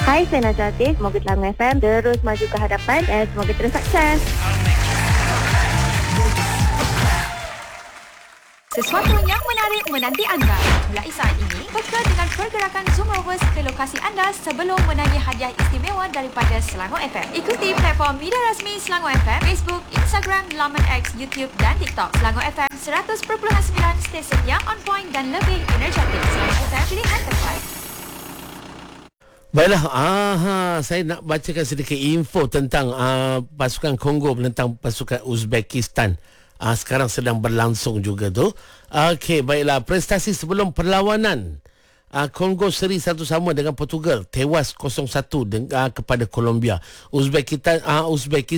Hai, saya Najwa Atif. Semoga Selangor FM terus maju ke hadapan dan semoga terus sukses. Sesuatu yang menarik menanti anda. Mulai saat ini, peka dengan pergerakan Zoom Rovers ke lokasi anda sebelum menagih hadiah istimewa daripada Selangor FM. Ikuti platform media rasmi Selangor FM, Facebook, Instagram, laman X, YouTube dan TikTok. Selangor FM 100.9, stesen yang on point dan lebih energetik. Selangor FM, pilihan terbaik. Baiklah, saya nak bacakan sedikit info tentang pasukan Kongo menentang pasukan Uzbekistan. Sekarang sedang berlangsung juga tu. Okey, baiklah. Prestasi sebelum perlawanan. Kongo seri 1-1 dengan Portugal. Tewas 0-1 kepada Colombia. Uzbekistan